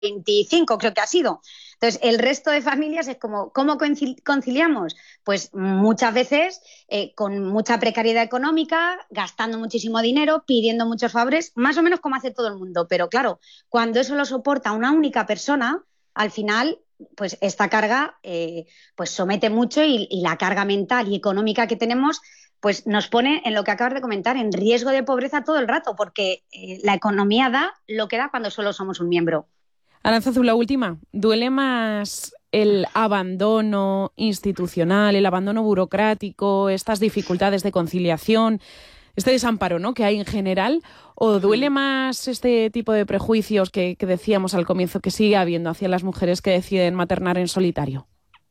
25 creo que ha sido. Entonces, el resto de familias es como, ¿cómo conciliamos? Pues muchas veces con mucha precariedad económica, gastando muchísimo dinero, pidiendo muchos favores, más o menos como hace todo el mundo. Pero claro, cuando eso lo soporta una única persona, al final, pues esta carga pues somete mucho y la carga mental y económica que tenemos pues nos pone en lo que acabas de comentar, en riesgo de pobreza todo el rato, porque la economía da lo que da cuando solo somos un miembro. Arantzazu, la última. ¿Duele más el abandono institucional, el abandono burocrático, estas dificultades de conciliación, este desamparo, ¿no?, que hay en general? ¿O duele más este tipo de prejuicios que decíamos al comienzo que sigue habiendo hacia las mujeres que deciden maternar en solitario?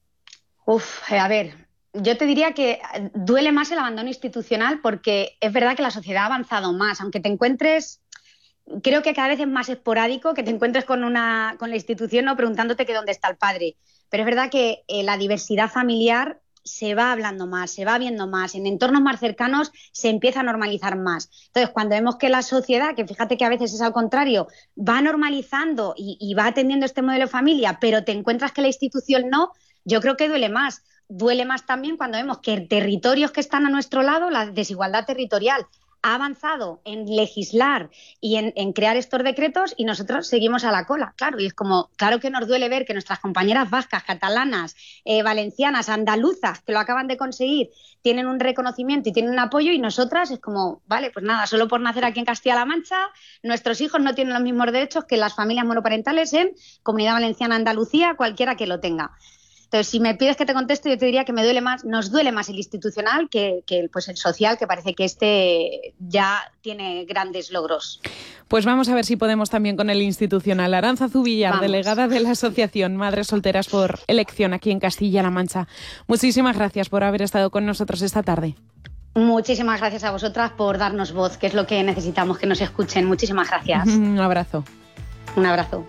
A ver, yo te diría que duele más el abandono institucional porque es verdad que la sociedad ha avanzado más, aunque te encuentres... Creo que cada vez es más esporádico que te encuentres con la institución, ¿no?, preguntándote que dónde está el padre. Pero es verdad que la diversidad familiar se va hablando más, se va viendo más, en entornos más cercanos se empieza a normalizar más. Entonces, cuando vemos que la sociedad, que fíjate que a veces es al contrario, va normalizando y va atendiendo este modelo de familia, pero te encuentras que la institución no, yo creo que duele más. Duele más también cuando vemos que territorios que están a nuestro lado, la desigualdad territorial ha avanzado en legislar y en crear estos decretos y nosotros seguimos a la cola, claro, y es como, claro que nos duele ver que nuestras compañeras vascas, catalanas, valencianas, andaluzas, que lo acaban de conseguir, tienen un reconocimiento y tienen un apoyo y nosotras es como, vale, pues nada, solo por nacer aquí en Castilla-La Mancha, nuestros hijos no tienen los mismos derechos que las familias monoparentales en Comunidad Valenciana, Andalucía, cualquiera que lo tenga. Entonces, si me pides que te conteste, yo te diría que nos duele más el institucional que pues el social, que parece que este ya tiene grandes logros. Pues vamos a ver si podemos también con el institucional. Arantzazu Villar, delegada de la Asociación Madres Solteras por Elección aquí en Castilla-La Mancha. Muchísimas gracias por haber estado con nosotros esta tarde. Muchísimas gracias a vosotras por darnos voz, que es lo que necesitamos, que nos escuchen. Muchísimas gracias. Un abrazo. Un abrazo.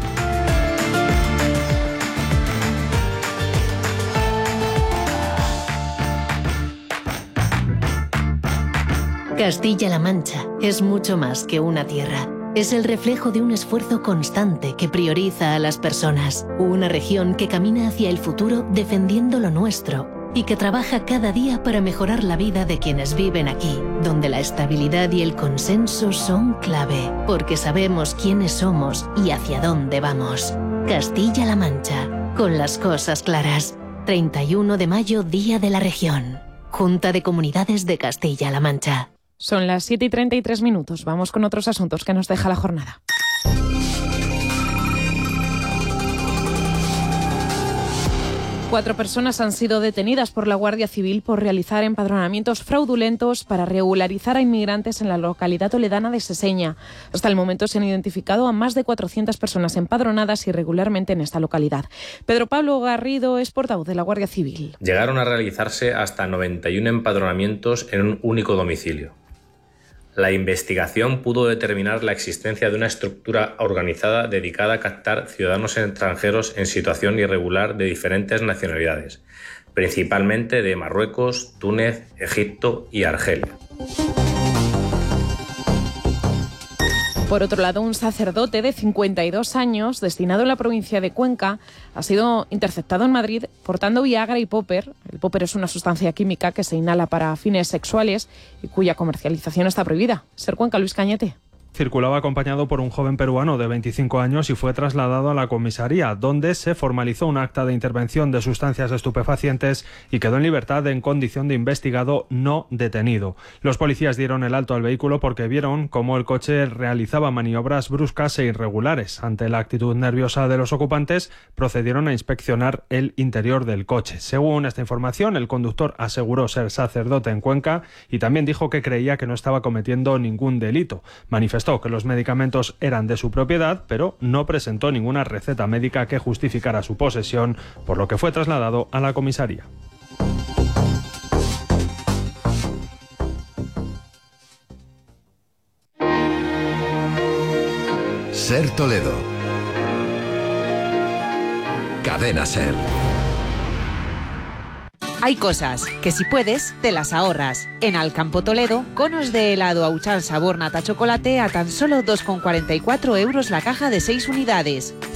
Castilla-La Mancha es mucho más que una tierra. Es el reflejo de un esfuerzo constante que prioriza a las personas. Una región que camina hacia el futuro defendiendo lo nuestro y que trabaja cada día para mejorar la vida de quienes viven aquí, donde la estabilidad y el consenso son clave, porque sabemos quiénes somos y hacia dónde vamos. Castilla-La Mancha, con las cosas claras. 31 de mayo, Día de la Región. Junta de Comunidades de Castilla-La Mancha. Son las 7:33. Vamos con otros asuntos que nos deja la jornada. Cuatro personas han sido detenidas por la Guardia Civil por realizar empadronamientos fraudulentos para regularizar a inmigrantes en la localidad toledana de Seseña. Hasta el momento se han identificado a más de 400 personas empadronadas irregularmente en esta localidad. Pedro Pablo Garrido es portavoz de la Guardia Civil. Llegaron a realizarse hasta 91 empadronamientos en un único domicilio. La investigación pudo determinar la existencia de una estructura organizada dedicada a captar ciudadanos extranjeros en situación irregular de diferentes nacionalidades, principalmente de Marruecos, Túnez, Egipto y Argelia. Por otro lado, un sacerdote de 52 años, destinado en la provincia de Cuenca, ha sido interceptado en Madrid portando Viagra y Popper. El Popper es una sustancia química que se inhala para fines sexuales y cuya comercialización está prohibida. Ser Cuenca, Luis Cañete. Circulaba acompañado por un joven peruano de 25 años y fue trasladado a la comisaría, donde se formalizó un acta de intervención de sustancias estupefacientes y quedó en libertad en condición de investigado no detenido. Los policías dieron el alto al vehículo porque vieron cómo el coche realizaba maniobras bruscas e irregulares. Ante la actitud nerviosa de los ocupantes, procedieron a inspeccionar el interior del coche. Según esta información, el conductor aseguró ser sacerdote en Cuenca y también dijo que creía que no estaba cometiendo ningún delito. Manifestó que los medicamentos eran de su propiedad, pero no presentó ninguna receta médica que justificara su posesión, por lo que fue trasladado a la comisaría. Ser Toledo. Cadena Ser. Hay cosas que si puedes, te las ahorras. En Alcampo Toledo, conos de helado Auchan sabor nata chocolate a tan solo 2,44 € la caja de 6 unidades.